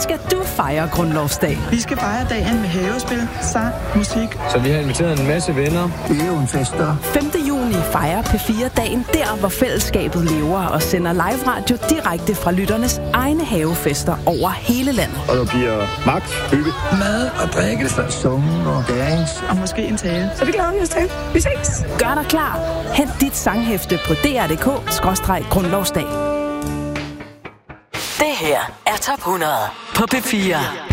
skal du fejre grundlovsdag? Vi skal fejre dagen med havespil, sang, musik. Så vi har inviteret en masse venner. Det er jo en fester. 5. juni fejrer P4-dagen der, hvor fællesskabet lever og sender live radio direkte fra lytternes egne havefester over hele landet. Og der bliver magt, hygge, mad og drikke, sunge og dance. Og måske en tale. Så det glæder vi os til. Vi ses. Gør dig klar. Hent dit sanghæfte på dr.dk/grundlovsdag. Det her er Top 100 på P4.